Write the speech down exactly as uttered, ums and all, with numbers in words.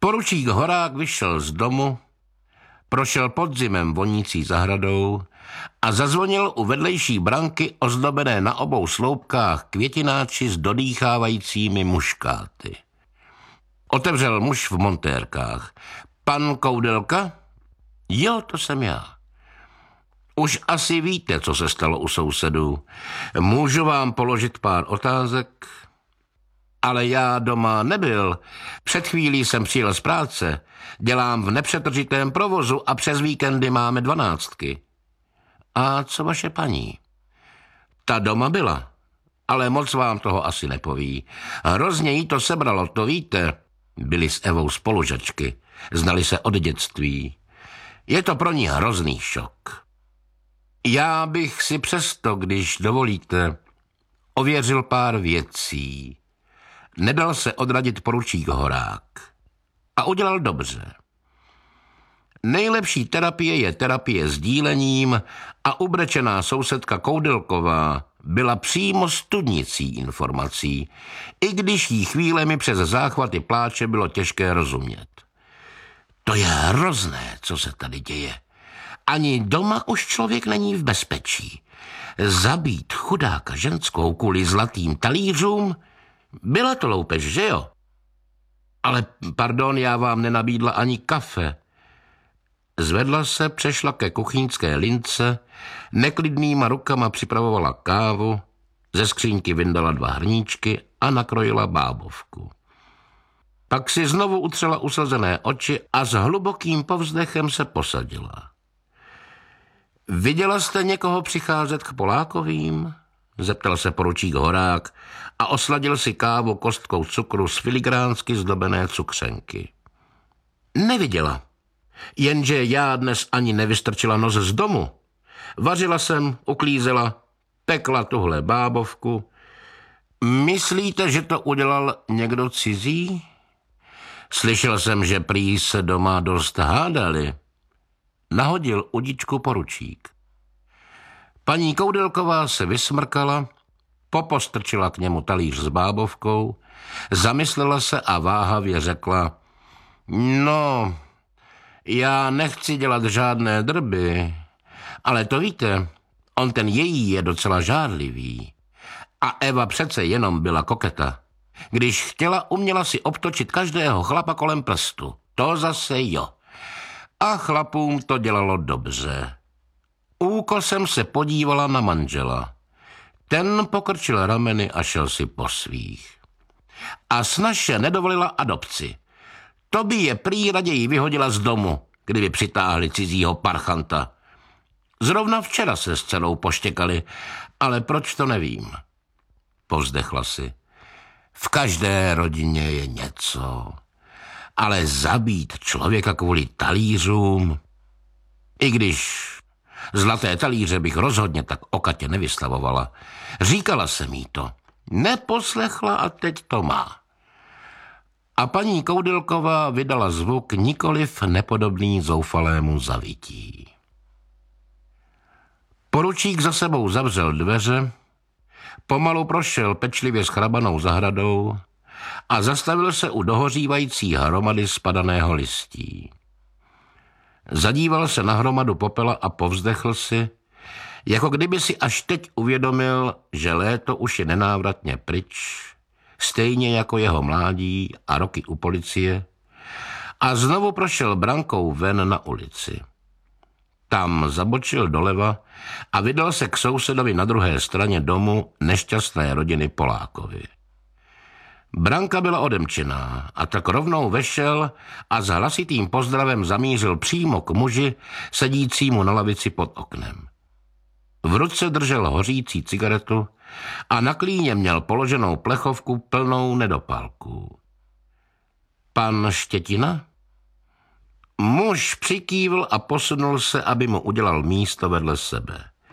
Poručík Horák vyšel z domu, prošel podzimem vonící zahradou a zazvonil u vedlejší branky ozdobené na obou sloupkách květináči s dodýchávajícími muškáty. Otevřel muž v montérkách. Pan Koudelka? Jo, to jsem já. Už asi víte, co se stalo u sousedů. Můžu vám položit pár otázek? Ale já doma nebyl. Před chvílí jsem přijel z práce. Dělám v nepřetržitém provozu a přes víkendy máme dvanáctky. A co vaše paní? Ta doma byla, ale moc vám toho asi nepoví. Hrozně jí to sebralo, to víte. Byli s Evou spolužačky, znali se od dětství. Je to pro ní hrozný šok. Já bych si přesto, když dovolíte, ověřil pár věcí. Nedal se odradit poručík Horák. A udělal dobře. Nejlepší terapie je terapie sdílením a ubrečená sousedka Koudelková byla přímo studnicí informací, i když jí chvílemi přes záchvaty pláče bylo těžké rozumět. To je hrozné, co se tady děje. Ani doma už člověk není v bezpečí. Zabít chudáka ženskou kvůli zlatým talířům? Byla to loupež, že jo? Ale pardon, já vám nenabídla ani kafe. Zvedla se, přešla ke kuchyňské lince, neklidnýma rukama připravovala kávu, ze skřínky vyndala dva hrníčky a nakrojila bábovku. Pak si znovu utřela uslzené oči a s hlubokým povzdechem se posadila. Viděla jste někoho přicházet k Polákovým? Zeptal se poručík Horák a osladil si kávu kostkou cukru z filigránsky zdobené cukřenky. Neviděla, jenže já dnes ani nevystrčila nos z domu. Vařila jsem, uklízela, pekla tuhle bábovku. Myslíte, že to udělal někdo cizí? Slyšel jsem, že prý se doma dost hádali. Nahodil udičku poručík. Paní Koudelková se vysmrkala, popostrčila k němu talíř s bábovkou, zamyslela se a váhavě řekla: No, já nechci dělat žádné drby, ale to víte, on ten její je docela žádlivý. A Eva přece jenom byla koketa. Když chtěla, uměla si obtočit každého chlapa kolem prstu. To zase jo. A chlapům to dělalo dobře. Úkosem se podívala na manžela. Ten pokrčil rameny a šel si po svých. A snaše nedovolila adopci. To by je prý raději vyhodila z domu, kdyby přitáhli cizího parchanta. Zrovna včera se s dcerou poštěkali, ale proč to nevím. Povzdechla si. V každé rodině je něco. Ale zabít člověka kvůli talířům, i když zlaté talíře bych rozhodně tak okatě nevystavovala. Říkala jsem jí to. Neposlechla a teď to má. A paní Koudelková vydala zvuk nikoliv nepodobný zoufalému zavití. Poručík za sebou zavřel dveře, pomalu prošel pečlivě schrabanou zahradou a zastavil se u dohořívající hromady spadaného listí. Zadíval se na hromadu popela a povzdechl si, jako kdyby si až teď uvědomil, že léto už je nenávratně pryč, stejně jako jeho mládí a roky u policie, a znovu prošel brankou ven na ulici. Tam zabočil doleva a vydal se k sousedovi na druhé straně domu nešťastné rodiny Polákovi. Branka byla odemčená a tak rovnou vešel a s hlasitým pozdravem zamířil přímo k muži, sedícímu na lavici pod oknem. V ruce držel hořící cigaretu a na klíně měl položenou plechovku plnou nedopálků. Pan Štětina? Muž přikývl a posunul se, aby mu udělal místo vedle sebe.